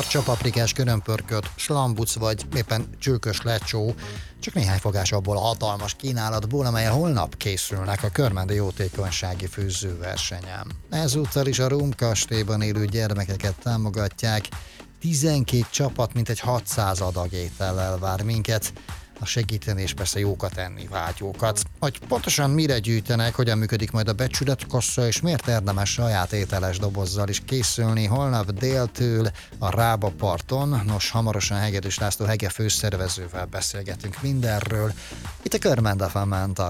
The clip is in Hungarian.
csapaprikás körömpörkölt, slambuc vagy éppen csülkös lecsó, csak néhány fogás abból a hatalmas kínálatból, amelyen holnap készülnek a körmendi jótékonysági főzőversenyen. Ezúttal is a Rum kastélyban élő gyermekeket támogatják, 12 csapat mintegy 600 adag étellel vár minket, a segíteni és persze jókat enni vágyókat. Hogy pontosan mire gyűjtenek, hogyan működik majd a becsületkassa, és miért érdemes saját ételes dobozzal is készülni holnap déltől a Rába parton. Nos, hamarosan Hegedűs László Hege főszervezővel beszélgetünk mindenről. Itt a Körmend FM-en